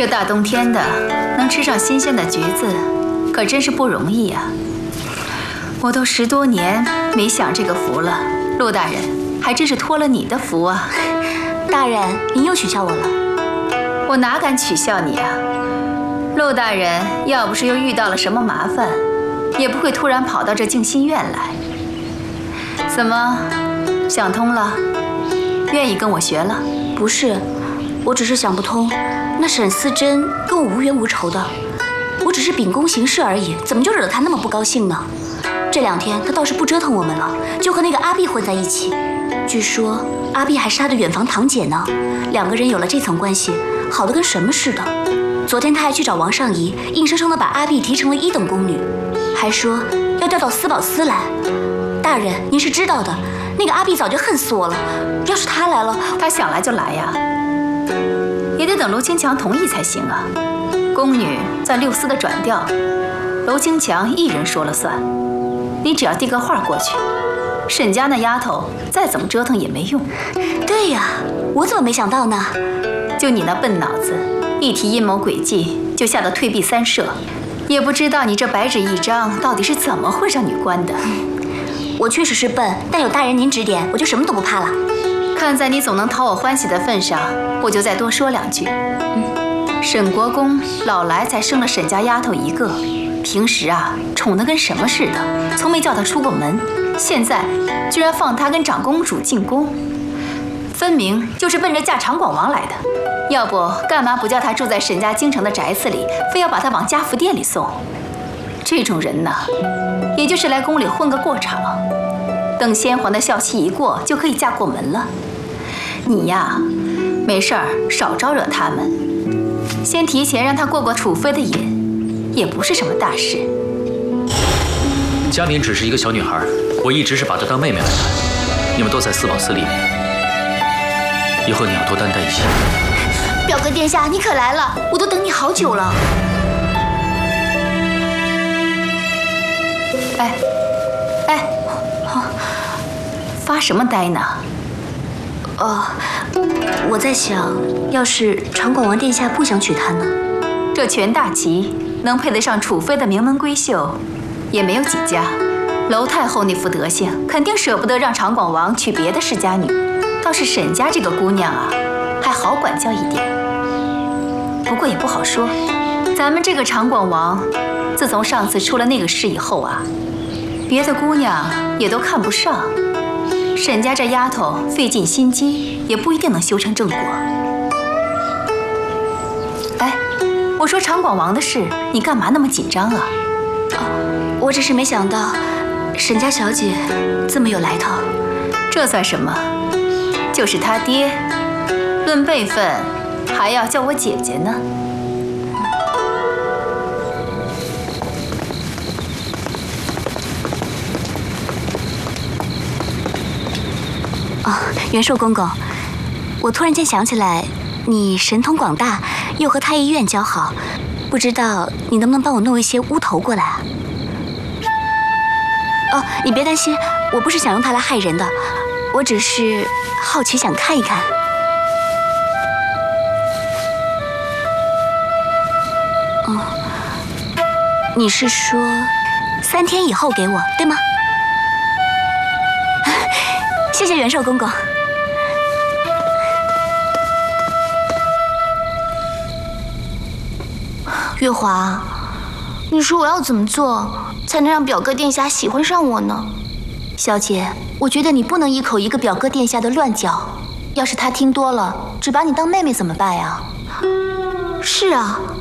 这大冬天的，能吃上新鲜的橘子，可真是不容易呀。我都10多年没享这个福了，陆大人，还真是托了你的福啊。 大人，您又取笑我了。 我哪敢取笑你啊？陆大人要不是又遇到了什么麻烦，也不会突然跑到这静心院来。怎么，想通了？愿意跟我学了？ 不是，我只是想不通，那沈思珍跟我无冤无仇的，我只是秉公行事而已，怎么就惹得她那么不高兴呢？这2天她倒是不折腾我们了，就和那个阿碧混在一起。据说阿碧还是她的远房堂姐呢，2个人有了这层关系，好的跟什么似的。昨天她还去找王尚仪，硬生生的把阿碧提成了1等宫女，还说要调到司宝司来。大人，您是知道的，那个阿碧早就恨死我了。要是她来了， 她想来就来呀，也得等娄清强同意才行啊。宫女在6司的转调，娄清强一人说了算。你只要递个话过去，沈家那丫头再怎么折腾也没用。 对呀，我怎么没想到呢？ 就你那笨脑子，一提阴谋诡计就吓得退避3舍，也不知道你这白纸一张到底是怎么混上女官的。 我确实是笨，但有大人您指点，我就什么都不怕了。 看在你总能讨我欢喜的份上，我就再多说2句。沈国公老来才生了沈家丫头1个，平时啊宠得跟什么似的，从没叫她出过门。现在居然放她跟长公主进宫，分明就是奔着嫁长广王来的。要不干嘛不叫她住在沈家京城的宅子里，非要把她往家福殿里送？这种人呢，也就是来宫里混个过场，等先皇的孝期一过，就可以嫁过门了。你呀，没事儿少招惹他们，先提前让她过过储妃的瘾，也不是什么大事。 佳敏只是一个小女孩，我一直是把她当妹妹来看。你们都在司宝司里面，以后你要多担待一些。 表哥殿下，你可来了，我都等你好久了。 哎，发什么呆呢？ 我在想，要是长广王殿下不想娶她呢？ 这全大齐能配得上储妃的名门闺秀，也没有几家。娄太后那副德行，肯定舍不得让长广王娶别的世家女。倒是沈家这个姑娘啊，还好管教一点。不过也不好说，咱们这个长广王，自从上次出了那个事以后啊，别的姑娘也都看不上。沈家这丫头费尽心机，也不一定能修成正果。哎，我说长广王的事，你干嘛那么紧张啊？ 我只是没想到沈家小姐这么有来头。 这算什么？就是他爹，论辈分还要叫我姐姐呢。 元寿公公，我突然间想起来，你神通广大，又和太医院交好，不知道你能不能帮我弄一些乌头过来啊？你别担心，我不是想用它来害人的，我只是好奇想看一看。你是说3天以后给我，对吗？谢谢元寿公公。 月华，你说我要怎么做才能让表哥殿下喜欢上我呢？ 小姐，我觉得你不能一口一个表哥殿下的乱叫，要是他听多了，只把你当妹妹怎么办呀？ 是啊，